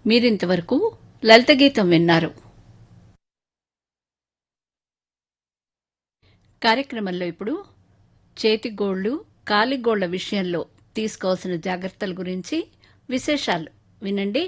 మీరింతవరకు లలిత గీతం విన్నారు. కార్యక్రమంలో ఇప్పుడు చేతిగోళ్లు, కాలిగోళ్ల విషయంలో తీసుకోవాల్సిన జాగ్రత్తల గురించి విశేషాలు వినండి.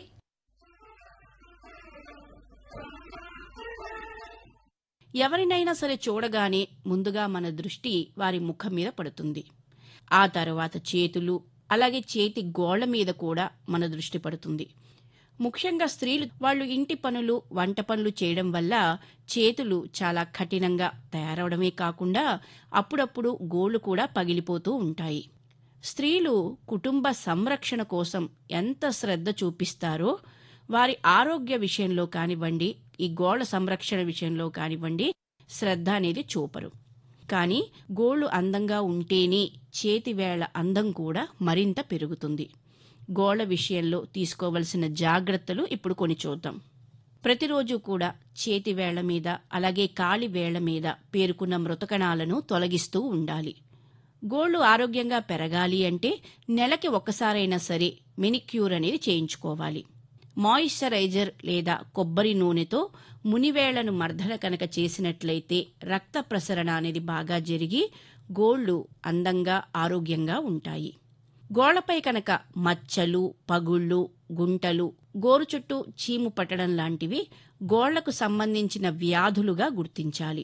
ఎవరినైనా సరే చూడగానే ముందుగా మన దృష్టి వారి ముఖం మీద పడుతుంది. ఆ తర్వాత చేతులు, అలాగే చేతి గోళ్ల మీద కూడా మన దృష్టి పడుతుంది. ముఖ్యంగా స్త్రీలు వాళ్ళు ఇంటి పనులు, వంట పనులు చేయడం వల్ల చేతులు చాలా కఠినంగా తయారవడమే కాకుండా అప్పుడప్పుడు గోళ్లు కూడా పగిలిపోతూ ఉంటాయి. స్త్రీలు కుటుంబ సంరక్షణ కోసం ఎంత శ్రద్ధ చూపిస్తారో వారి ఆరోగ్య విషయంలో కానివ్వండి, ఈ గోళ్ల సంరక్షణ విషయంలో కానివ్వండి శ్రద్ధ అనేది చూపరు. కానీ గోళ్లు అందంగా ఉంటేనే చేతివేళ్ల అందం కూడా మరింత పెరుగుతుంది. గోళ్ల విషయంలో తీసుకోవలసిన జాగ్రత్తలు ఇప్పుడు కొన్ని చూద్దాం. ప్రతిరోజు కూడా చేతివేళ్ల మీద అలాగే కాలి వేళ్ల మీద పేరుకున్న మృతకణాలను తొలగిస్తూ ఉండాలి. గోళ్లు ఆరోగ్యంగా పెరగాలి అంటే నెలకి ఒక్కసారైనా సరే మెనిక్యూర్ అనేది చేయించుకోవాలి. మాయిశ్చరైజర్ లేదా కొబ్బరి నూనెతో మునివేళ్లను మర్దన కనుక చేసినట్లయితే రక్త ప్రసరణ అనేది బాగా జరిగి గోళ్లు అందంగా ఆరోగ్యంగా ఉంటాయి. గోళ్లపై కనుక మచ్చలు, పగుళ్లు, గుంటలు, గోరు చుట్టూ చీము పట్టడం లాంటివి గోళ్లకు సంబంధించిన వ్యాధులుగా గుర్తించాలి.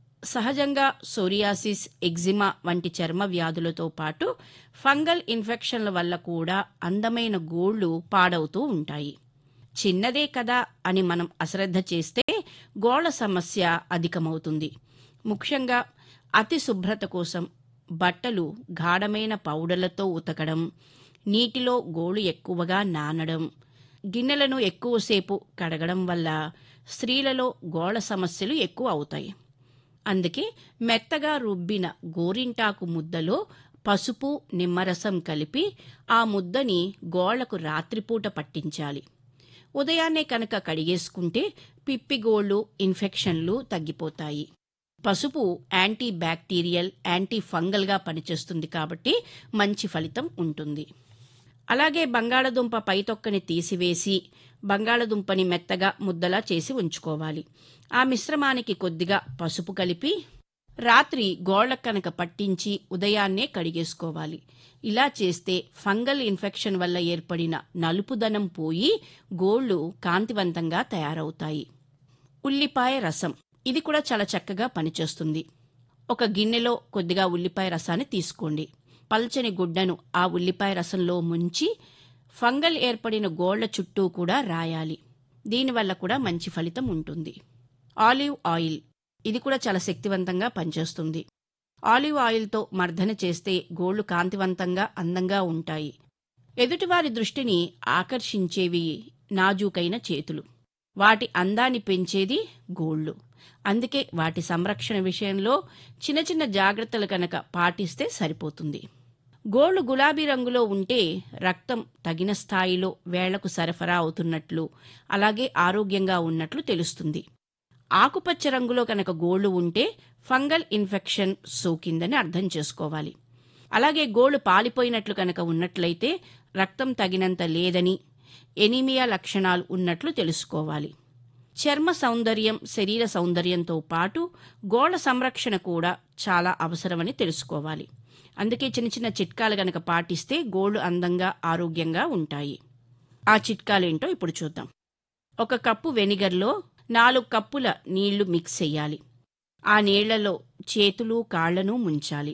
సహజంగా సోరియాసిస్, ఎగ్జిమా వంటి చర్మ వ్యాధులతో పాటు ఫంగల్ ఇన్ఫెక్షన్ల వల్ల కూడా అందమైన గోళ్లు పాడవుతూ ఉంటాయి. చిన్నదే కదా అని మనం అశ్రద్ధ చేస్తే గోళ్ల సమస్య అధికమవుతుంది. ముఖ్యంగా అతి శుభ్రత కోసం బట్టలు గాఢమైన పౌడర్లతో ఉతకడం, నీటిలో గోళ్లు ఎక్కువగా నానడం, గిన్నెలను ఎక్కువసేపు కడగడం వల్ల స్త్రీలలో గోళ్ల సమస్యలు ఎక్కువ అవుతాయి. అందుకే మెత్తగా రుబ్బిన గోరింటాకు ముద్దలో పసుపు, నిమ్మరసం కలిపి ఆ ముద్దని గోళ్లకు రాత్రిపూట పట్టించాలి. ఉదయాన్నే కనుక కడిగేసుకుంటే పిప్పిగోళ్లు, ఇన్ఫెక్షన్లు తగ్గిపోతాయి. పసుపు యాంటీ బ్యాక్టీరియల్, యాంటీ ఫంగల్గా పనిచేస్తుంది కాబట్టి మంచి ఫలితం ఉంటుంది. అలాగే బంగాళదుంప పైతొక్కని తీసివేసి బంగాళదుంపని మెత్తగా ముద్దలా చేసి ఉంచుకోవాలి. ఆ మిశ్రమానికి కొద్దిగా పసుపు కలిపి రాత్రి గోళ్లకు కనుక పట్టించి ఉదయాన్నే కడిగేసుకోవాలి. ఇలా చేస్తే ఫంగల్ ఇన్ఫెక్షన్ వల్ల ఏర్పడిన నలుపుదనం పోయి గోళ్లు కాంతివంతంగా తయారవుతాయి. ఉల్లిపాయ రసం ఇది కూడా చాలా చక్కగా పనిచేస్తుంది. ఒక గిన్నెలో కొద్దిగా ఉల్లిపాయ రసాన్ని తీసుకోండి. పల్చని గుడ్డను ఆ ఉల్లిపాయ రసంలో ముంచి ఫంగల్ ఏర్పడిన గోళ్ల చుట్టూ కూడా రాయాలి. దీనివల్ల కూడా మంచి ఫలితం ఉంటుంది. ఆలివ్ ఆయిల్ ఇది కూడా చాలా శక్తివంతంగా పనిచేస్తుంది. ఆలివ్ ఆయిల్తో మర్దన చేస్తే గోళ్లు కాంతివంతంగా, అందంగా ఉంటాయి. ఎదుటివారి దృష్టిని ఆకర్షించేవి నాజూకైన చేతులు. వాటి అందాన్ని పెంచేది గోళ్లు. అందుకే వాటి సంరక్షణ విషయంలో చిన్న చిన్న జాగ్రత్తలు కనుక పాటిస్తే సరిపోతుంది. గోళ్లు గులాబీ రంగులో ఉంటే రక్తం తగిన స్థాయిలో వేళ్లకు సరఫరా అవుతున్నట్లు, అలాగే ఆరోగ్యంగా ఉన్నట్లు తెలుస్తుంది. ఆకుపచ్చ రంగులో కనుక గోళ్లు ఉంటే ఫంగల్ ఇన్ఫెక్షన్ సోకిందని అర్థం చేసుకోవాలి. అలాగే గోళ్లు పాలిపోయినట్లు కనుక ఉన్నట్లయితే రక్తం తగినంత లేదని, ఎనీమియా లక్షణాలు ఉన్నట్లు తెలుసుకోవాలి. చర్మ సౌందర్యం, శరీర సౌందర్యంతో పాటు గోళ్ల సంరక్షణ కూడా చాలా అవసరమని తెలుసుకోవాలి. అందుకే చిన్న చిన్న చిట్కాలు గనక పాటిస్తే గోళ్లు అందంగా, ఆరోగ్యంగా ఉంటాయి. ఆ చిట్కాలేంటో ఇప్పుడు చూద్దాం. 1 కప్పు వెనిగర్లో 4 కప్పుల నీళ్లు మిక్స్ చెయ్యాలి. ఆ నీళ్లలో చేతులు, కాళ్లను ముంచాలి.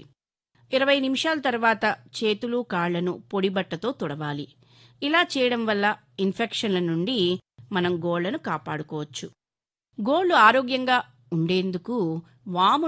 20 నిమిషాల తర్వాత చేతులు, కాళ్లను పొడిబట్టతో తుడవాలి. ఇలా చేయడం వల్ల ఇన్ఫెక్షన్ల నుండి మనం గోళ్లను కాపాడుకోవచ్చు. గోళ్లు ఆరోగ్యంగా ఉండేందుకు వాము